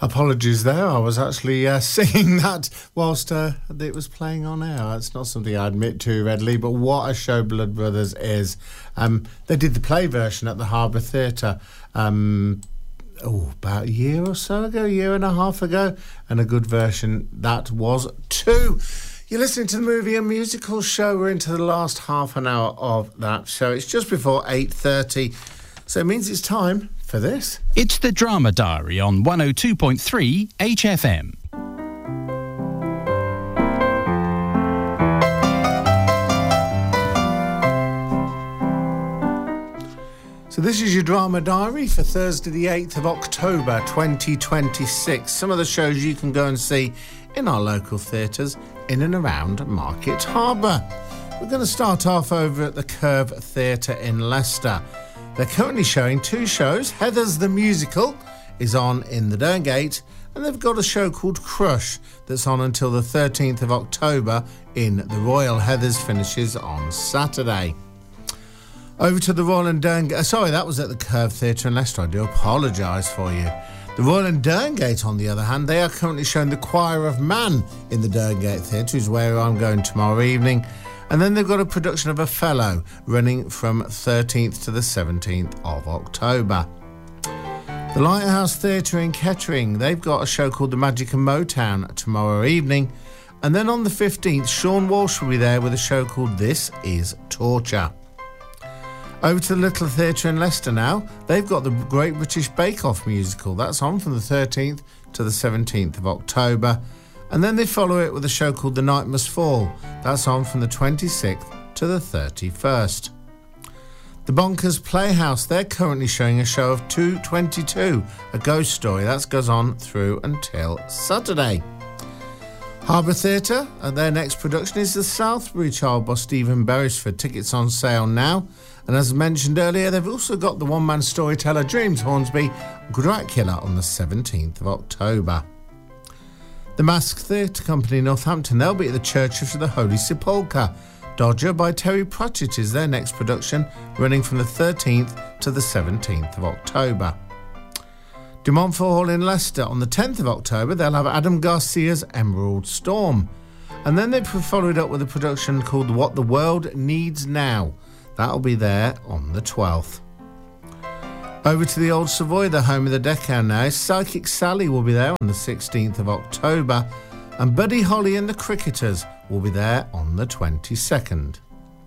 Apologies there, I was actually singing that whilst it was playing on air. It's not something I admit to readily, but what a show Blood Brothers is. They did the play version at the Harbour Theatre about a year or so ago, a year and a half ago, and a good version that was too. You're listening to the Movie and Musical Show. We're into the last half an hour of that show. It's just before 8:30, so it means it's time for this. It's the Drama Diary on 102.3 HFM. So this is your Drama Diary for Thursday the 8th of October 2026. Some of the shows you can go and see in our local theatres in and around Market Harbour. We're going to start off over at the Curve Theatre in Leicester. They're currently showing two shows. Heathers the Musical is on in the Derngate, and they've got a show called Crush that's on until the 13th of October in the Royal. Heathers finishes on Saturday. Over to the Royal and Derngate. Sorry, that was at the Curve Theatre in Leicester. I do apologise for you. The Royal and Derngate, on the other hand, they are currently showing The Choir of Man in the Derngate Theatre, which is where I'm going tomorrow evening. And then they've got a production of Othello running from 13th to the 17th of October. The Lighthouse Theatre in Kettering, they've got a show called The Magic of Motown tomorrow evening. And then on the 15th, Sean Walsh will be there with a show called This Is Torture. Over to the Little Theatre in Leicester now. They've got the Great British Bake Off musical. That's on from the 13th to the 17th of October. And then they follow it with a show called The Night Must Fall. That's on from the 26th to the 31st. The Bonkers Playhouse, they're currently showing a show of 222, a ghost story. That goes on through until Saturday. Harbour Theatre, their next production is The Southbury Child by Stephen Beresford. Tickets on sale now. And as mentioned earlier, they've also got the one-man storyteller James Hornsby, Dracula, on the 17th of October. The Mask Theatre Company in Northampton, they'll be at the Church of the Holy Sepulchre. Dodger by Terry Pratchett is their next production, running from the 13th to the 17th of October. De Montfort Hall in Leicester, on the 10th of October, they'll have Adam Garcia's Emerald Storm. And then they've followed up with a production called What the World Needs Now. That'll be there on the 12th. Over to the Old Savoy, the home of the Deccan now. Psychic Sally will be there on the 16th of October. And Buddy Holly and the Cricketers will be there on the 22nd.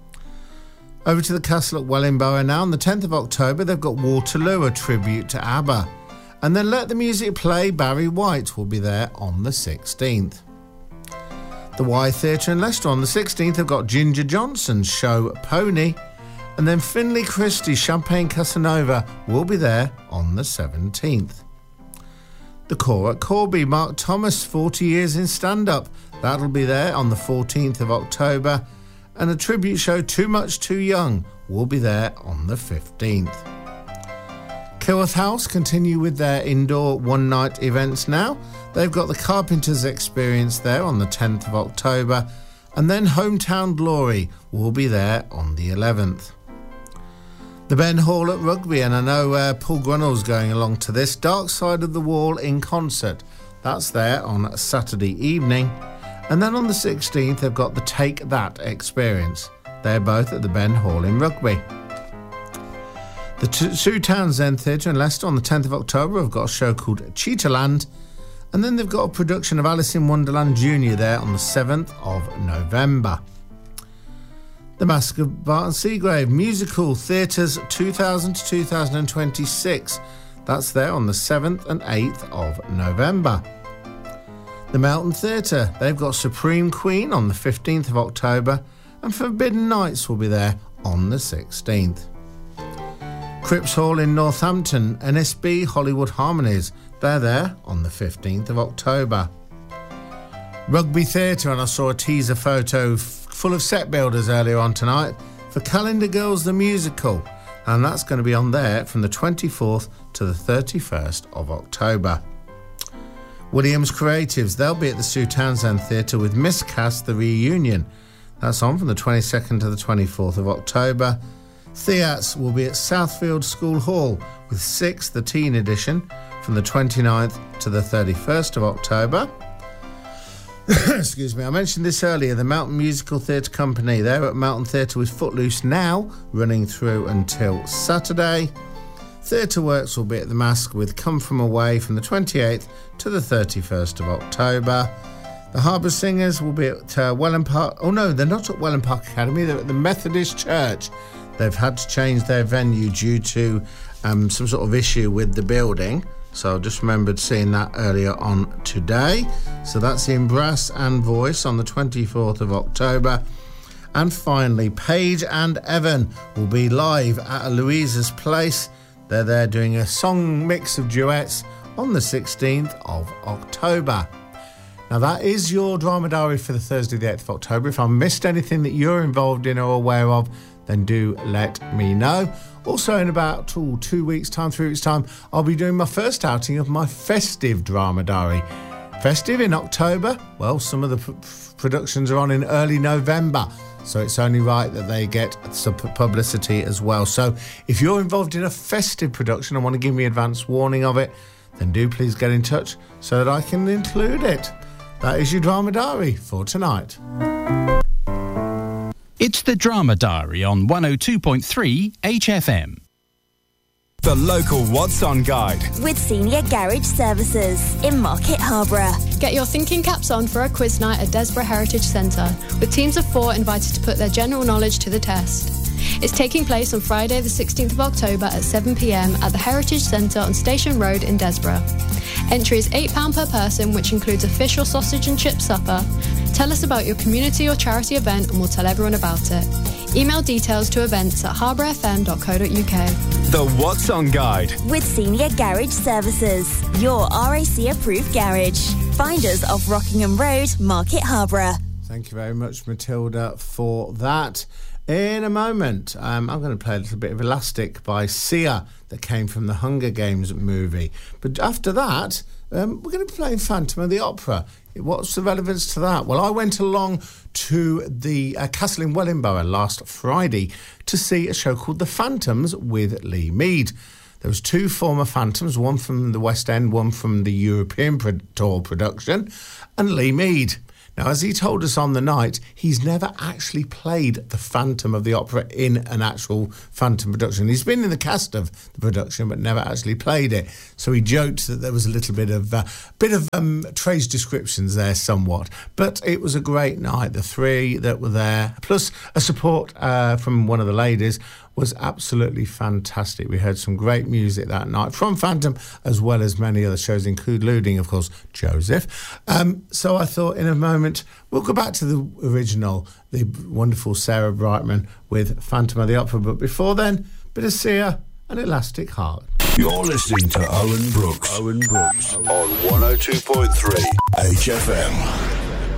Over to the Castle at Wellingborough now. On the 10th of October, they've got Waterloo, a tribute to ABBA. And then Let the Music Play, Barry White will be there on the 16th. The Y Theatre in Leicester on the 16th have got Ginger Johnson's show Pony. And then Finlay Christie's Champagne Casanova will be there on the 17th. The Core at Corby, Mark Thomas, 40 years in stand-up. That'll be there on the 14th of October. And a tribute show Too Much Too Young will be there on the 15th. Kilworth House continue with their indoor one-night events now. They've got the Carpenters Experience there on the 10th of October. And then Hometown Glory will be there on the 11th. The Ben Hall at Rugby, and I know Paul Grunnell's going along to this. Dark Side of the Wall in concert. That's there on Saturday evening. And then on the 16th, they've got the Take That Experience. They're both at the Ben Hall in Rugby. The Sue Townsend Theatre in Leicester on the 10th of October have got a show called Cheetahland. And then they've got a production of Alice in Wonderland Junior there on the 7th of November. The Mask of Barton Seagrave Musical Theatres 2000 to 2026. That's there on the 7th and 8th of November. The Melton Theatre, they've got Supreme Queen on the 15th of October, and Forbidden Nights will be there on the 16th. Cripps Hall in Northampton, NSB Hollywood Harmonies, they're there on the 15th of October. Rugby Theatre, and I saw a teaser photo full of set builders earlier on tonight for Calendar Girls the Musical, and that's going to be on there from the 24th to the 31st of October. Williams Creatives, they'll be at the Sue Townsend Theatre with Miscast the Reunion. That's on from the 22nd to the 24th of October. Theats will be at Southfield School Hall with Six, the Teen Edition, from from the 29th to the 31st of October. Excuse me, I mentioned this earlier, the Mountain Musical Theatre Company. They're at Mountain Theatre with Footloose now, running through until Saturday. Theatre Works will be at the Mask with Come From Away from the 28th to the 31st of October. The Harbour Singers will be at Welland Park. Oh no, they're not at Welland Park Academy, they're at the Methodist Church. They've had to change their venue due to some sort of issue with the building. So I just remembered seeing that earlier on today. So that's in brass and voice on the 24th of October. And finally, Paige and Evan will be live at Louisa's Place. They're there doing a song mix of duets on the 16th of October. Now that is your Drama Diary for the Thursday the 8th of October. If I missed anything that you're involved in or aware of, then do let me know. Also, in about 2 weeks' time, 3 weeks' time, I'll be doing my first outing of my festive Drama Diary. Festive in October? Well, some of the productions are on in early November, so it's only right that they get some publicity as well. So if you're involved in a festive production and want to give me advance warning of it, then do please get in touch so that I can include it. That is your Drama Diary for tonight. It's the Drama Diary on 102.3 HFM. The local What's On guide with Senior Garage Services in Market Harborough. Get your thinking caps on for a quiz night at Desborough Heritage Centre, with teams of 4 invited to put their general knowledge to the test. It's taking place on Friday the 16th of October at 7 p.m. at the Heritage Centre on Station Road in Desborough. Entry is £8 per person, which includes official sausage and chip supper. Tell us about your community or charity event and we'll tell everyone about it. Email details to events@harbourfm.co.uk. The What's On guide with Senior Garage Services, your RAC approved garage. Find us off Rockingham Road, Market Harborough. Thank you very much, Matilda, for that. In a moment, I'm going to play a little bit of Elastic by Sia that came from the Hunger Games movie. But after that, we're going to be playing Phantom of the Opera. What's the relevance to that? Well, I went along to the Castle in Wellingborough last Friday to see a show called The Phantoms with Lee Mead. There was 2 former Phantoms, one from the West End, one from the European tour production, and Lee Mead. Now, as he told us on the night, he's never actually played the Phantom of the Opera in an actual Phantom production. He's been in the cast of the production, but never actually played it. So he joked that there was a little bit of trade descriptions there somewhat. But it was a great night. The 3 that were there, plus a support from one of the ladies, was absolutely fantastic. We heard some great music that night from Phantom, as well as many other shows, including, of course, Joseph. So I thought in a moment we'll go back to the original, the wonderful Sarah Brightman with Phantom of the Opera. But before then, bit of Sia and Elastic Heart. You're listening to Owen Brooks. Owen Brooks on 102.3 HFM.